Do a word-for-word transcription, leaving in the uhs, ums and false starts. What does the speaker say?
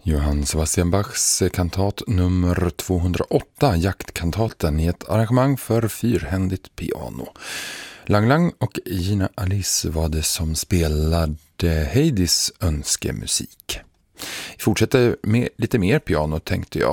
Johann Sebastian Bachs kantat nummer tvåhundraåtta, jaktkantaten, i ett arrangemang för fyrhändigt piano. Lang Lang och Gina Alice var det som spelade Heidis önskemusik. Vi fortsätter med lite mer piano, tänkte jag.